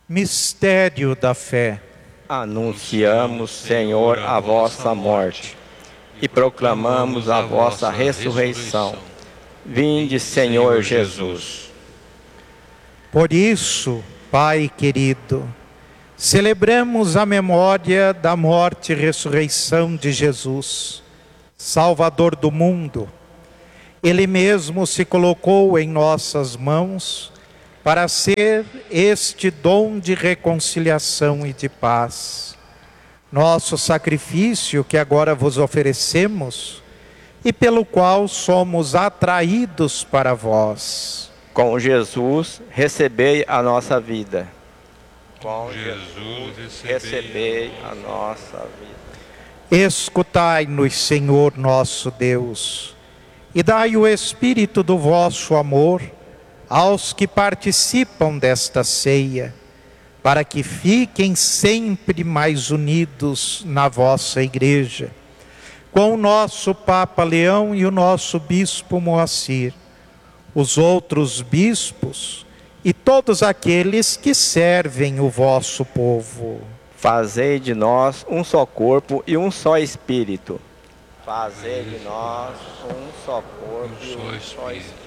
Mistério da fé. Anunciamos, Senhor, a vossa morte e proclamamos a vossa ressurreição. Vinde, Senhor Jesus. Por isso, Pai querido, celebramos a memória da morte e ressurreição de Jesus, Salvador do mundo. Ele mesmo se colocou em nossas mãos para ser este dom de reconciliação e de paz. Nosso sacrifício que agora vos oferecemos e pelo qual somos atraídos para vós. Com Jesus, recebei a nossa vida. Com Jesus, recebei a nossa vida. Escutai-nos, Senhor nosso Deus, e dai o Espírito do vosso amor aos que participam desta ceia, para que fiquem sempre mais unidos na vossa Igreja, com o nosso Papa Leão e o nosso Bispo Moacir, os outros bispos e todos aqueles que servem o vosso povo. Fazei de nós um só corpo e um só espírito. Fazei de nós um só corpo e um só espírito.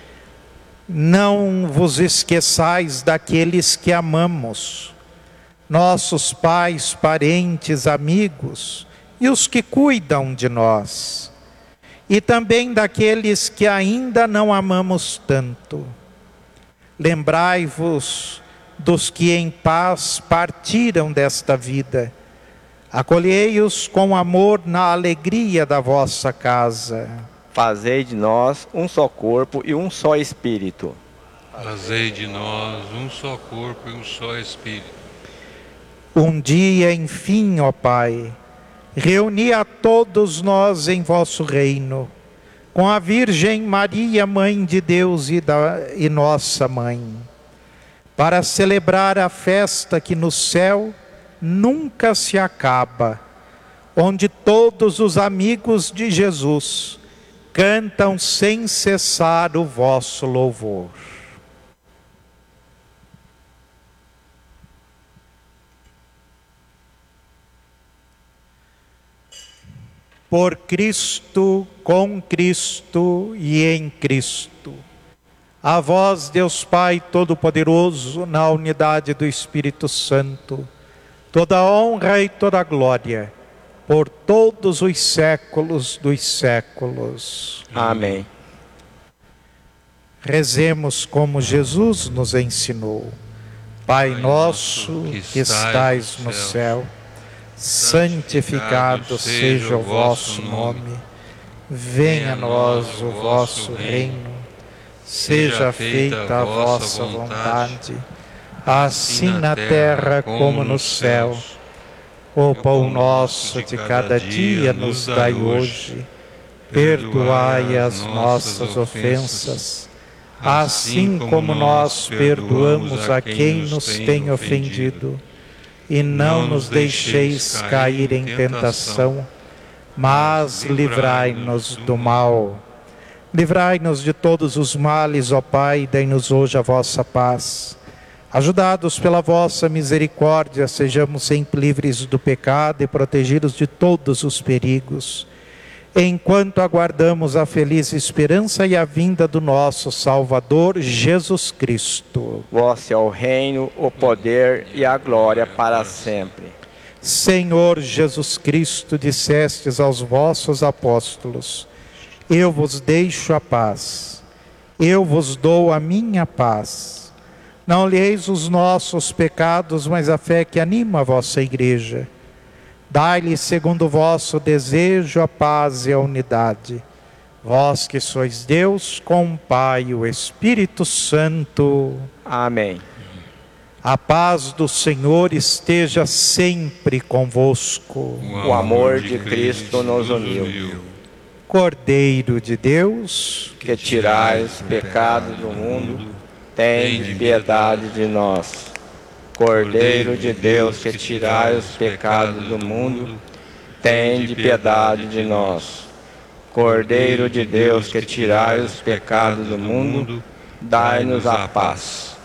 Não vos esqueçais daqueles que amamos, nossos pais, parentes, amigos e os que cuidam de nós, e também daqueles que ainda não amamos tanto. Lembrai-vos dos que em paz partiram desta vida. Acolhei-os com amor na alegria da vossa casa. Fazei de nós um só corpo e um só espírito. Fazei de nós um só corpo e um só espírito. Um dia, enfim, ó Pai, reuni a todos nós em vosso reino, com a Virgem Maria, Mãe de Deus e nossa Mãe, para celebrar a festa que no céu nunca se acaba, onde todos os amigos de Jesus cantam sem cessar o vosso louvor. Por Cristo, com Cristo e em Cristo. A vós, Deus Pai Todo-Poderoso, na unidade do Espírito Santo, toda honra e toda glória, por todos os séculos dos séculos. Amém. Rezemos como Jesus nos ensinou. Pai nosso que estais no céu, santificado seja o vosso nome. Venha a nós o vosso reino. Seja feita a vossa vontade, assim na terra como no céu. O pão nosso de cada dia nos dai hoje. Perdoai as nossas ofensas, assim como nós perdoamos a quem nos tem ofendido. E não nos deixeis cair em tentação, mas livrai-nos do mal. Livrai-nos de todos os males, ó Pai, e dai-nos hoje a vossa paz. Ajudados pela vossa misericórdia, sejamos sempre livres do pecado e protegidos de todos os perigos, enquanto aguardamos a feliz esperança e a vinda do nosso Salvador, Jesus Cristo. Vosso é o reino, o poder e a glória para sempre. Senhor Jesus Cristo, dissestes aos vossos apóstolos: eu vos deixo a paz, eu vos dou a minha paz. Não olheis os nossos pecados, mas a fé que anima a vossa igreja. Dai-lhe, segundo o vosso desejo, a paz e a unidade. Vós que sois Deus, com o Pai e o Espírito Santo. Amém. A paz do Senhor esteja sempre convosco. O amor de Cristo nos uniu. Cordeiro de Deus, que tirais o pecado do mundo, tende piedade de nós. Cordeiro de Deus, que tirais os pecados do mundo, tende piedade de nós. Cordeiro de Deus, que tirais os pecados do mundo, dai-nos a paz.